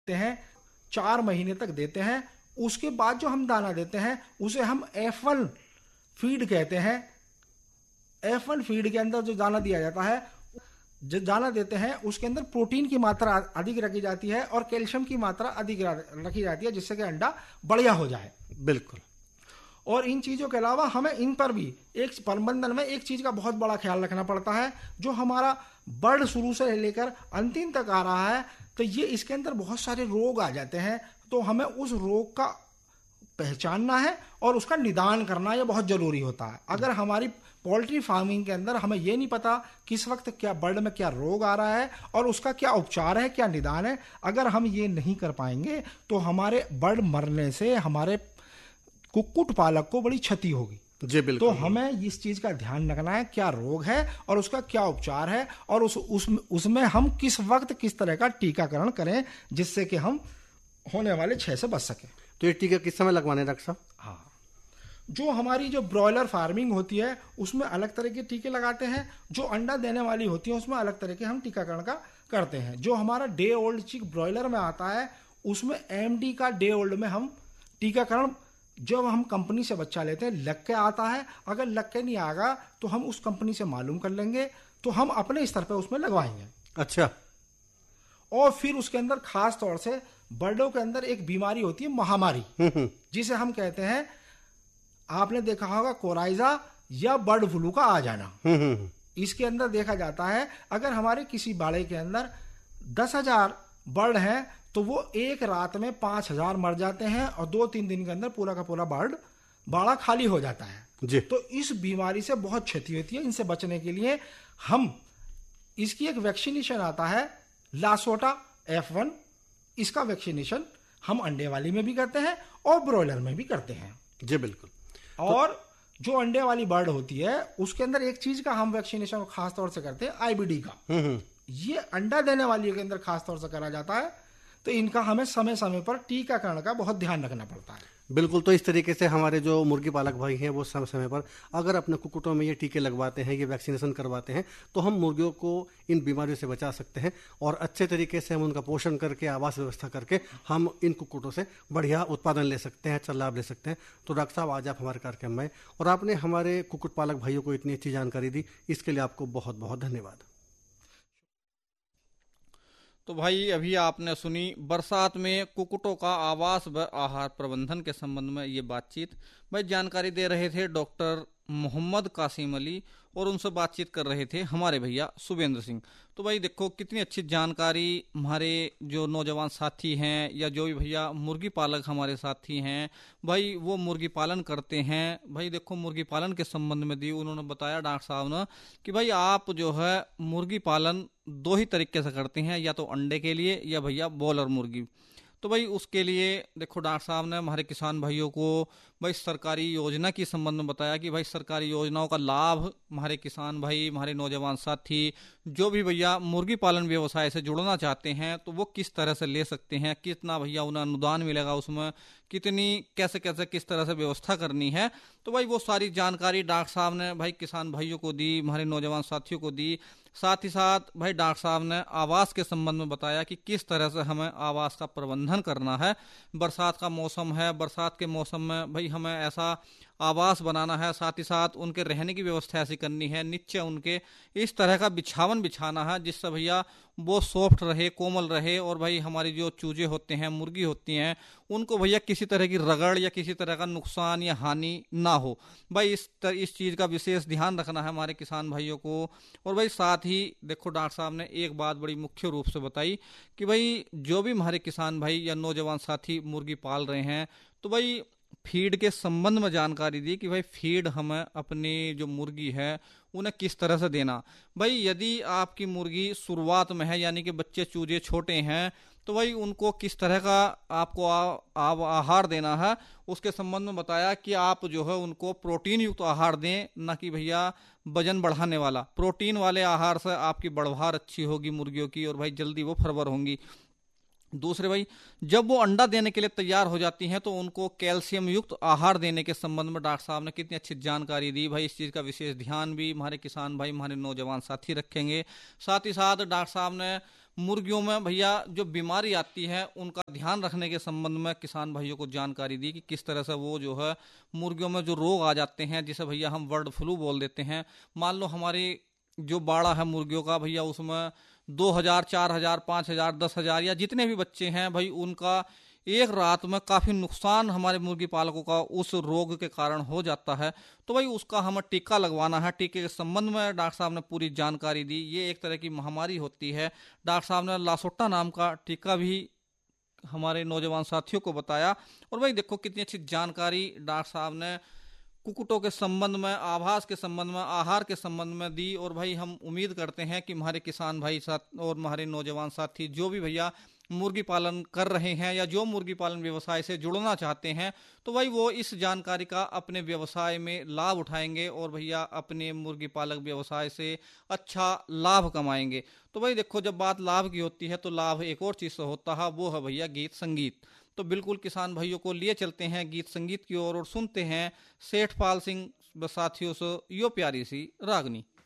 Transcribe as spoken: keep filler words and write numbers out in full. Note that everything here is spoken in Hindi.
देते हैं, चार महीने तक देते हैं। उसके बाद जो हम दाना देते हैं उसे हम एफ वन फीड कहते हैं। एफ वन फीड के अंदर जो दाना दिया जाता है, जो दाना देते हैं उसके अंदर प्रोटीन की मात्रा अधिक रखी जाती है और कैल्शियम की मात्रा अधिक रखी जाती है, जिससे कि अंडा बढ़िया हो जाए। बिल्कुल। और इन चीज़ों के अलावा हमें इन पर भी एक प्रबंधन में एक चीज़ का बहुत बड़ा ख्याल रखना पड़ता है। जो हमारा बर्ड शुरू से लेकर अंतिम तक आ रहा है, तो ये इसके अंदर बहुत सारे रोग आ जाते हैं, तो हमें उस रोग का पहचानना है और उसका निदान करना ये बहुत ज़रूरी होता है। अगर हमारी पोल्ट्री फार्मिंग के अंदर हमें ये नहीं पता किस वक्त क्या बर्ड में क्या रोग आ रहा है और उसका क्या उपचार है, क्या निदान है, अगर हम ये नहीं कर पाएंगे तो हमारे बर्ड मरने से हमारे कुक्कुट पालक को बड़ी क्षति होगी। जी बिल्कुल। तो हमें इस चीज का ध्यान रखना है, क्या रोग है और उसका क्या उपचार है, और उस, उस उसमें हम किस वक्त किस तरह का टीकाकरण करें जिससे कि हम होने वाले क्षय से बच सके। तो ये टीका किस समय लगवाने डॉक्टर साहब? हाँ, जो हमारी जो ब्रॉयलर फार्मिंग होती है उसमें अलग तरह के टीके लगाते हैं, जो अंडा देने वाली होती है उसमें अलग तरह के हम टीकाकरण का करते हैं। जो हमारा डे ओल्ड चिक ब्रॉयलर में आता है उसमें एमडी का डे ओल्ड में हम टीकाकरण, जब हम कंपनी से बच्चा लेते हैं लग के आता है, अगर लग के नहीं आएगा तो हम उस कंपनी से मालूम कर लेंगे, तो हम अपने स्तर पर उसमें लगवाएंगे। अच्छा। और फिर उसके अंदर खास तौर से बर्डों के अंदर एक बीमारी होती है महामारी, जिसे हम कहते हैं, आपने देखा होगा कोराइजा या बर्ड फ्लू का आ जाना। इसके अंदर देखा जाता है अगर हमारे किसी बाड़े के अंदर दस हजार बर्ड हैं तो वो एक रात में पांच हजार मर जाते हैं और दो तीन दिन के अंदर पूरा का पूरा बर्ड बाड़ा खाली हो जाता है जी। तो इस बीमारी से बहुत क्षति होती है। इनसे बचने के लिए हम, इसकी एक वैक्सीनेशन आता है लासोटा एफ वन, इसका वैक्सीनेशन हम अंडे वाली में भी करते हैं और ब्रॉयलर में भी करते हैं। जी बिल्कुल। और तो, जो अंडे वाली बर्ड होती है उसके अंदर एक चीज का हम वैक्सीनेशन खास तौर से करते हैं, आईबीडी का। ये अंडा देने वाली के अंदर खास तौर से करा जाता है, तो इनका हमें समय समय पर टीकाकरण का बहुत ध्यान रखना पड़ता है। बिल्कुल। तो इस तरीके से हमारे जो मुर्गी पालक भाई हैं वो समय समय पर अगर अपने कुक्कुटों में ये टीके लगवाते हैं, ये वैक्सीनेशन करवाते हैं, तो हम मुर्गियों को इन बीमारियों से बचा सकते हैं और अच्छे तरीके से हम उनका पोषण करके, आवास व्यवस्था करके हम इन कुक्कुटों से बढ़िया उत्पादन ले सकते हैं, अच्छा लाभ ले सकते हैं। तो डॉक्टर साहब, आज आप हमारे कार्यक्रम में और आपने हमारे कुक्कुट पालक भाइयों को इतनी अच्छी जानकारी दी, इसके लिए आपको बहुत बहुत धन्यवाद। तो भाई अभी आपने सुनी बरसात में कुक्कुटों का आवास व आहार प्रबंधन के संबंध में ये बातचीत। भाई जानकारी दे रहे थे डॉक्टर मोहम्मद कासिम अली और उनसे बातचीत कर रहे थे हमारे भैया सुबेंद्र सिंह। तो भाई देखो कितनी अच्छी जानकारी हमारे जो नौजवान साथी हैं या जो भी भैया मुर्गी पालक हमारे साथी हैं, भाई वो मुर्गी पालन करते हैं। भाई देखो मुर्गी पालन के संबंध में दी उन्होंने बताया डॉक्टर साहब ने कि भाई आप जो है मुर्गी पालन दो ही तरीके से करते हैं, या तो अंडे के लिए या भैया बॉयलर मुर्गी। तो भाई उसके लिए देखो डॉक्टर साहब ने हमारे किसान भाइयों को भाई सरकारी योजना के संबंध में बताया कि भाई सरकारी योजनाओं का लाभ हमारे किसान भाई, हमारे नौजवान साथी जो भी भैया मुर्गी पालन व्यवसाय से जुड़ना चाहते हैं तो वो किस तरह से ले सकते हैं, कितना भैया उन्हें अनुदान मिलेगा, उसमें कितनी कैसे कैसे किस तरह से व्यवस्था करनी है। तो भाई वो सारी जानकारी डॉक्टर साहब ने भाई किसान भाइयों को दी, हमारे नौजवान साथियों को दी। साथ ही साथ भाई डॉक्टर साहब ने आवास के संबंध में बताया कि किस तरह से हमें आवास का प्रबंधन करना है। बरसात का मौसम है, बरसात के मौसम में भाई हमें ऐसा आवास बनाना है, साथ ही साथ उनके रहने की व्यवस्था ऐसी करनी है, नीचे उनके इस तरह का बिछावन बिछाना है जिससे भैया वो सॉफ्ट रहे, कोमल रहे, और भाई हमारी जो चूजे होते हैं, मुर्गी होती हैं, उनको भैया किसी तरह की रगड़ या किसी तरह का नुकसान या हानि ना हो। भाई इस तर, इस चीज़ का विशेष ध्यान रखना है हमारे किसान भाइयों को। और भाई साथ ही देखो डॉक्टर साहब ने एक बात बड़ी मुख्य रूप से बताई कि भाई जो भी हमारे किसान भाई या नौजवान साथी मुर्गी पाल रहे हैं तो भाई फीड के संबंध में जानकारी दी कि भाई फीड हमें अपनी जो मुर्गी है उन्हें किस तरह से देना। भाई यदि आपकी मुर्गी शुरुआत में है यानी कि बच्चे चूजे छोटे हैं तो भाई उनको किस तरह का आपको आ, आ, आहार देना है उसके संबंध में बताया कि आप जो है उनको प्रोटीन युक्त आहार दें, ना कि भैया वजन बढ़ाने वाला। प्रोटीन वाले आहार से आपकी बढ़वार अच्छी होगी मुर्गियों की और भाई जल्दी वो फरवर होंगी। दूसरे भाई जब वो अंडा देने के लिए तैयार हो जाती हैं तो उनको कैल्शियम युक्त आहार देने के संबंध में डॉक्टर साहब ने कितनी अच्छी जानकारी दी। भाई इस चीज़ का विशेष ध्यान भी हमारे किसान भाई, हमारे नौजवान साथी रखेंगे। साथ ही साथ डॉक्टर साहब ने मुर्गियों में भैया जो बीमारी आती है उनका ध्यान रखने के संबंध में किसान भाइयों को जानकारी दी कि किस तरह से वो जो है मुर्गियों में जो रोग आ जाते हैं जिसे भैया हम बर्ड फ्लू बोल देते हैं। मान लो हमारी जो बाड़ा है मुर्गियों का भैया, उसमें दो हजार चार हजार पाँच हजार दस हजार या जितने भी बच्चे हैं भाई, उनका एक रात में काफी नुकसान हमारे मुर्गी पालकों का उस रोग के कारण हो जाता है। तो भाई उसका हमें टीका लगवाना है। टीके के संबंध में डॉक्टर साहब ने पूरी जानकारी दी। ये एक तरह की महामारी होती है। डॉक्टर साहब ने लासोटा नाम का टीका भी हमारे नौजवान साथियों को बताया। और भाई देखो कितनी अच्छी जानकारी डॉक्टर साहब ने कुक्कुटों के संबंध में, आवास के संबंध में, आहार के संबंध में दी। और भाई हम उम्मीद करते हैं कि हमारे किसान भाई साथ और हमारे नौजवान साथी जो भी भैया मुर्गी पालन कर रहे हैं या जो मुर्गी पालन व्यवसाय से जुड़ना चाहते हैं, तो भाई वो इस जानकारी का अपने व्यवसाय में लाभ उठाएंगे और भैया अपने मुर्गी पालक व्यवसाय से अच्छा लाभ कमाएंगे। तो भाई देखो, जब बात लाभ की होती है तो लाभ एक और चीज से होता है, वो है भैया गीत संगीत। तो बिल्कुल किसान भाइयों को लिए चलते हैं गीत संगीत की ओर और सुनते हैं सेठ पाल सिंह साथियों से यो प्यारी सी रागनी।